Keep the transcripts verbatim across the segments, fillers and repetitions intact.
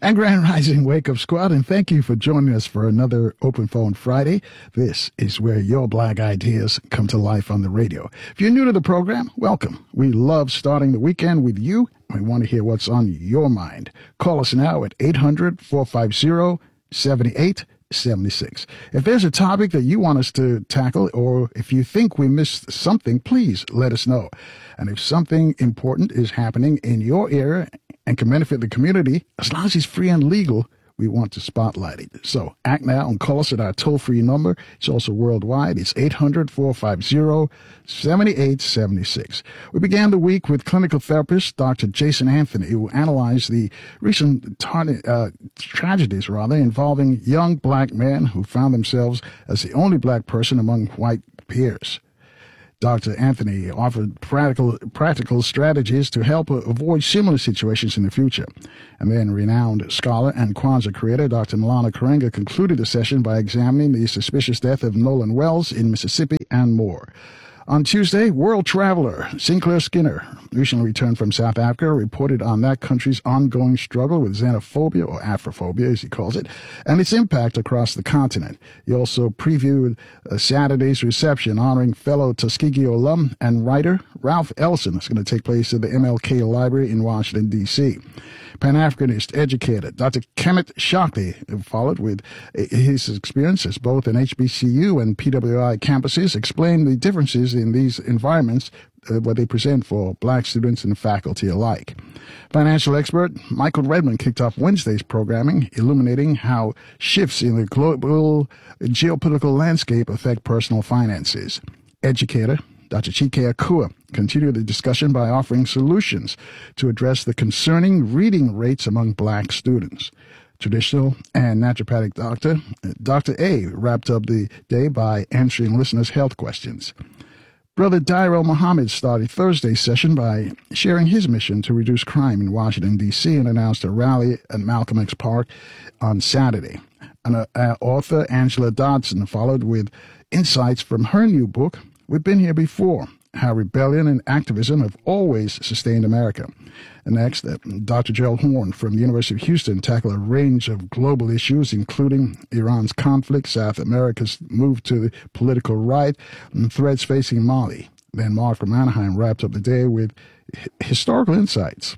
And Grand Rising Wake Up Squad, and thank you for joining us for another Open Phone Friday. This is where your black ideas come to life on the radio. If you're new to the program, welcome. We love starting the weekend with you. We want to hear what's on your mind. Call us now at eight hundred, four five zero, seven eight seven six. If there's a topic that you want us to tackle, or if you think we missed something, please let us know. And if something important is happening in your area and can benefit the community, as long as it's free and legal, we want to spotlight it. So act now and call us at our toll-free number. It's also worldwide. It's eight hundred, four five zero, seven eight seven six. We began the week with clinical therapist Doctor Jason Anthony, who analyzed the recent tar- uh, tragedies rather involving young black men who found themselves as the only black person among white peers. Doctor Anthony offered practical practical strategies to help avoid similar situations in the future. And then renowned scholar and Kwanzaa creator Doctor Malana Karenga concluded the session by examining the suspicious death of Nolan Wells in Mississippi and more. On Tuesday, world traveler Sinclair Skinner, recently returned from South Africa, reported on that country's ongoing struggle with xenophobia, or Afrophobia as he calls it, and its impact across the continent. He also previewed uh, Saturday's reception honoring fellow Tuskegee alum and writer Ralph Ellison. It's going to take place at the M L K Library in Washington, D C Pan-Africanist educator Doctor Kemet Shakti followed with his experiences both in H B C U and P W I campuses, explained the differences in these environments uh, what they present for black students and faculty alike. Financial expert Michael Redmond kicked off Wednesday's programming, illuminating how shifts in the global geopolitical landscape affect personal finances. Educator Doctor Chike Akua continued the discussion by offering solutions to address the concerning reading rates among black students. Traditional and naturopathic doctor, Doctor A, wrapped up the day by answering listeners' health questions. Brother Dairo Muhammad started Thursday's session by sharing his mission to reduce crime in Washington, D C, and announced a rally at Malcolm X Park on Saturday. And uh, uh, author Angela Dodson followed with insights from her new book, We've Been Here Before, How Rebellion and Activism Have Always Sustained America. And next, uh, Doctor Gerald Horn from the University of Houston tackled a range of global issues, including Iran's conflict, South America's move to the political right, and threats facing Mali. Then Mark from Anaheim wrapped up the day with h- historical insights.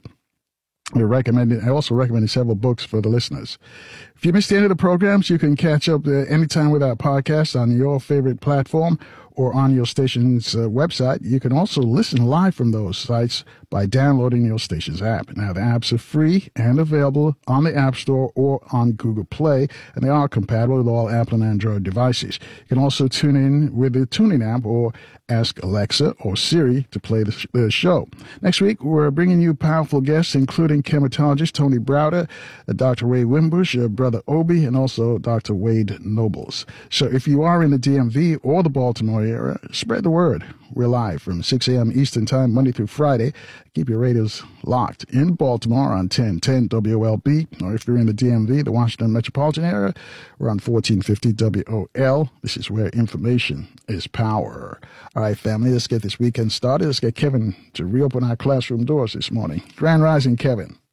We recommended, I also recommended several books for the listeners. If you missed any of the programs, you can catch up uh, anytime with our podcast on your favorite platform or on your station's uh, website. You can also listen live from those sites by downloading your station's app. Now, the apps are free and available on the App Store or on Google Play, and they are compatible with all Apple and Android devices. You can also tune in with the TuneIn app or ask Alexa or Siri to play the, sh- the show. Next week, we're bringing you powerful guests, including chematologist Tony Browder, uh, Doctor Ray Wimbush, uh, Brother Obi, and also Doctor Wade Nobles. So if you are in the D M V or the Baltimore area, spread the word. We're live from six a.m. Eastern Time, Monday through Friday. Keep your radios locked in Baltimore on ten ten W O L B, or if you're in the D M V, the Washington metropolitan area, we're on fourteen fifty W O L. This is where information is power. All right, family, let's get this weekend started. Let's get Kevin to reopen our classroom doors this morning. Grand Rising, Kevin.